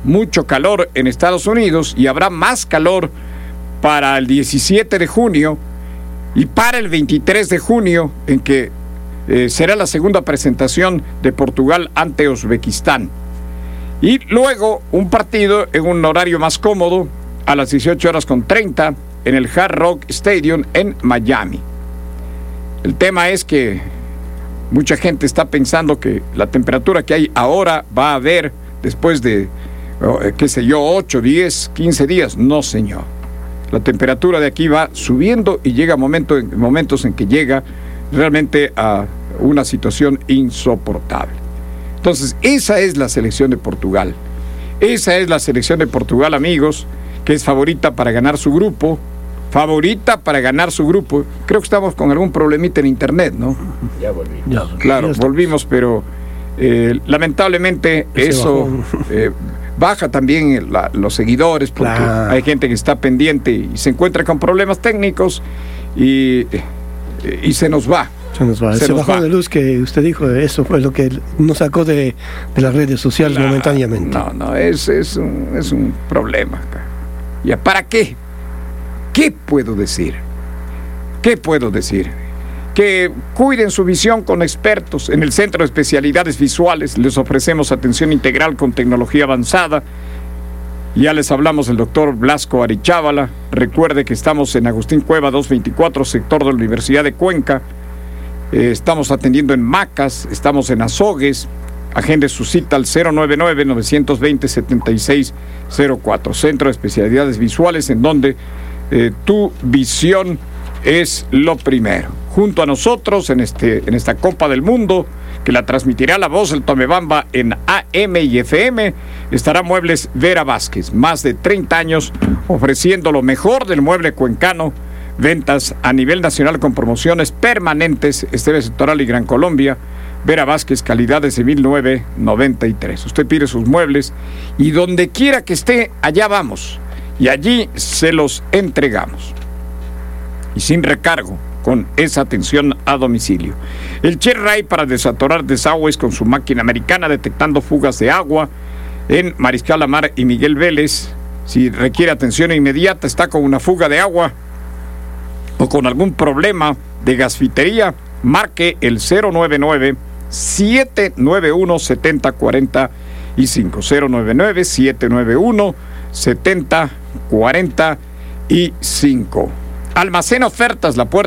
mucho calor en Estados Unidos y habrá más calor para el 17 de junio y para el 23 de junio, en que será la segunda presentación de Portugal ante Uzbekistán. Y luego un partido en un horario más cómodo a las 18:30 en el Hard Rock Stadium en Miami. El tema es que mucha gente está pensando que la temperatura que hay ahora va a haber después de, 8, 10, 15 días. No, señor. La temperatura de aquí va subiendo y llega momentos en que llega realmente a una situación insoportable. Entonces, esa es la selección de Portugal. Esa es la selección de Portugal, amigos, que es favorita para ganar su grupo. Favorita para ganar su grupo. Creo que estamos con algún problemita en internet, ¿no? Ya volvimos. Claro, volvimos, pero lamentablemente eso baja también los seguidores, porque hay gente que está pendiente y se encuentra con problemas técnicos y se nos va. Se bajó de luz que usted dijo, eso fue lo que nos sacó de las redes sociales momentáneamente. No, es un problema. ¿Ya para qué? ¿Qué puedo decir? Que cuiden su visión con expertos. En el Centro de Especialidades Visuales les ofrecemos atención integral con tecnología avanzada. Ya les hablamos del doctor Blasco Arichábala. Recuerde que estamos en Agustín Cueva 224, sector de la Universidad de Cuenca. Estamos atendiendo en Macas, estamos en Azogues. Agende su cita al 099-920-7604. Centro de Especialidades Visuales, en donde tu visión es lo primero. Junto a nosotros en esta Copa del Mundo, que la transmitirá La Voz del Tomebamba en AM y FM, estará Muebles Vera Vázquez. Más de 30 años ofreciendo lo mejor del mueble cuencano. Ventas a nivel nacional con promociones permanentes. Esteve Sectoral y Gran Colombia. Vera Vázquez, calidad desde 1993. Usted pide sus muebles y donde quiera que esté, allá vamos. Y allí se los entregamos. Y sin recargo, con esa atención a domicilio. El Cherray para desatorar desagües con su máquina americana, detectando fugas de agua en Mariscal Amar y Miguel Vélez. Si requiere atención inmediata, está con una fuga de agua o con algún problema de gasfitería, marque el 099-791-7045. 099-791-7045. Almacén Ofertas, la puerta